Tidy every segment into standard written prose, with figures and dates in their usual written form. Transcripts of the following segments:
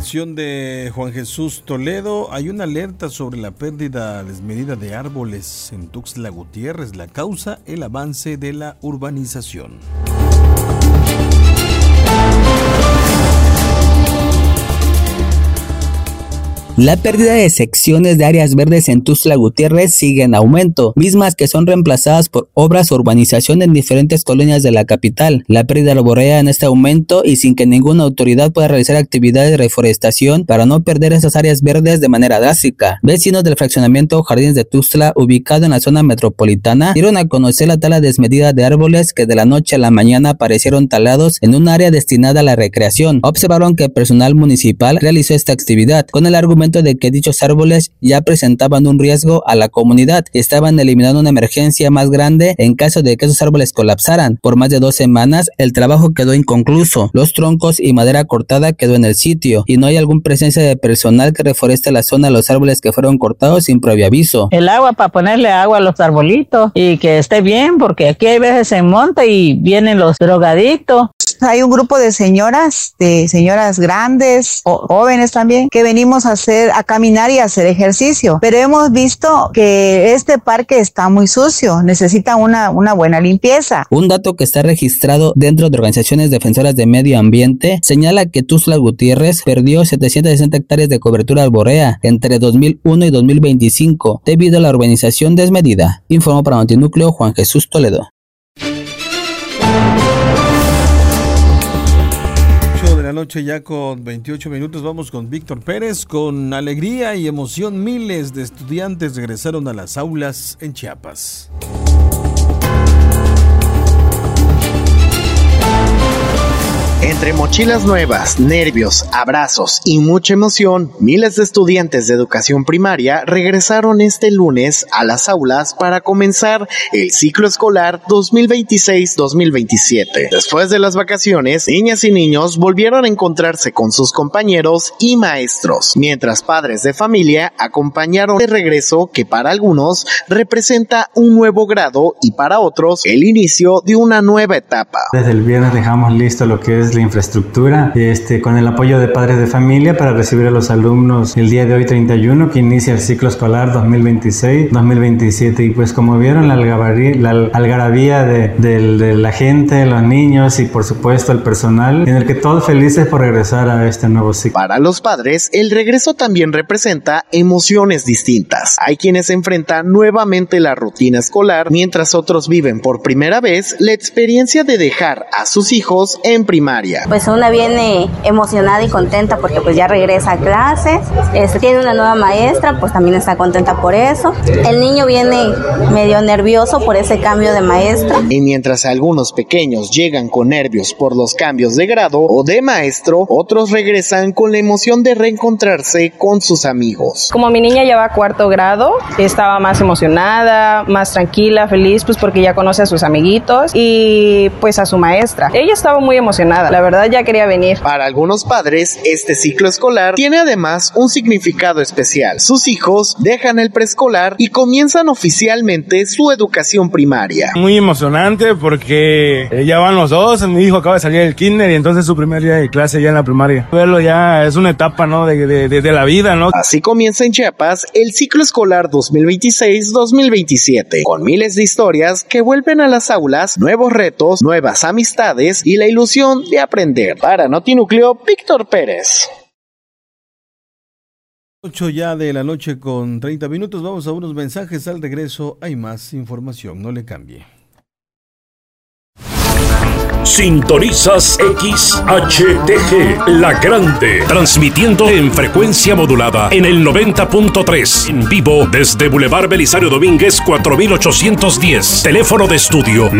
información de Juan Jesús Toledo. Hay una alerta sobre la pérdida desmedida de árboles en Tuxtla Gutiérrez. La causa, el avance de la urbanización. La pérdida de secciones de áreas verdes en Tuxtla Gutiérrez sigue en aumento, mismas que son reemplazadas por obras o urbanización en diferentes colonias de la capital. La pérdida arborea en este aumento y sin que ninguna autoridad pueda realizar actividades de reforestación para no perder esas áreas verdes de manera drástica. Vecinos del fraccionamiento Jardines de Tuxtla, ubicado en la zona metropolitana, dieron a conocer la tala desmedida de árboles que de la noche a la mañana aparecieron talados en un área destinada a la recreación. Observaron que el personal municipal realizó esta actividad con el argumento de que dichos árboles ya presentaban un riesgo a la comunidad y estaban eliminando una emergencia más grande en caso de que esos árboles colapsaran. Por más de 2 semanas, el trabajo quedó inconcluso. Los troncos y madera cortada quedó en el sitio y no hay alguna presencia de personal que reforeste la zona de los árboles que fueron cortados sin previo aviso. El agua para ponerle agua a los arbolitos y que esté bien, porque aquí hay veces se monta y vienen los drogadictos. Hay un grupo de señoras grandes o jóvenes también que venimos a caminar y a hacer ejercicio, pero hemos visto que este parque está muy sucio, necesita una buena limpieza. Un dato que está registrado dentro de organizaciones defensoras de medio ambiente señala que Tuxtla Gutiérrez perdió 760 hectáreas de cobertura arborea entre 2001 y 2025 debido a la urbanización desmedida. Informó para Notinúcleo Juan Jesús Toledo. La noche ya con 28 minutos, vamos con Víctor Pérez. Con alegría y emoción, miles de estudiantes regresaron a las aulas en Chiapas. Entre mochilas nuevas, nervios, abrazos y mucha emoción, miles de estudiantes de educación primaria regresaron este lunes a las aulas para comenzar el ciclo escolar 2026-2027. Después de las vacaciones, niñas y niños volvieron a encontrarse con sus compañeros y maestros, mientras padres de familia acompañaron el regreso que para algunos representa un nuevo grado y para otros el inicio de una nueva etapa. Desde el viernes dejamos listo lo que es la infraestructura, con el apoyo de padres de familia para recibir a los alumnos el día de hoy 31 que inicia el ciclo escolar 2026-2027 y pues como vieron la algarabía de la gente, los niños y por supuesto el personal, en el que todos felices por regresar a este nuevo ciclo. Para los padres, el regreso también representa emociones distintas. Hay quienes enfrentan nuevamente la rutina escolar, mientras otros viven por primera vez la experiencia de dejar a sus hijos en primaria. Pues una viene emocionada y contenta porque pues ya regresa a clases, tiene una nueva maestra, pues también está contenta por eso. El niño viene medio nervioso por ese cambio de maestra. Y mientras algunos pequeños llegan con nervios por los cambios de grado o de maestro, otros regresan con la emoción de reencontrarse con sus amigos. Como mi niña ya va a 4º grado, estaba más emocionada, más tranquila, feliz, pues porque ya conoce a sus amiguitos y pues a su maestra. Ella estaba muy emocionada. La verdad ya quería venir. Para algunos padres, este ciclo escolar tiene además un significado especial. Sus hijos dejan el preescolar y comienzan oficialmente su educación primaria. Muy emocionante porque ya van los dos. Mi hijo acaba de salir del kinder y entonces su primer día de clase ya en la primaria. Verlo ya es una etapa, ¿no? de la vida, ¿no? Así comienza en Chiapas el ciclo escolar 2026-2027, con miles de historias que vuelven a las aulas, nuevos retos, nuevas amistades y la ilusión de aprender. Para Notinúcleo, Víctor Pérez. 8 ya de la noche con 30 minutos. Vamos a unos mensajes. Al regreso hay más información. No le cambie. Sintonizas XHTG, La Grande, transmitiendo en frecuencia modulada en el 90.3, en vivo desde Boulevard Belisario Domínguez 4810, teléfono de estudio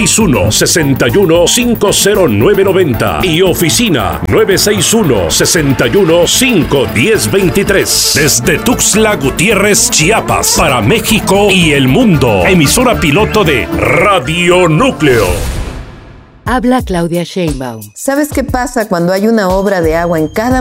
961-61-50990 y oficina 961-61-51023, desde Tuxtla Gutiérrez, Chiapas, para México y el mundo, emisora piloto de Radio Núcleo. Habla Claudia Sheinbaum. ¿Sabes qué pasa cuando hay una obra de agua en cada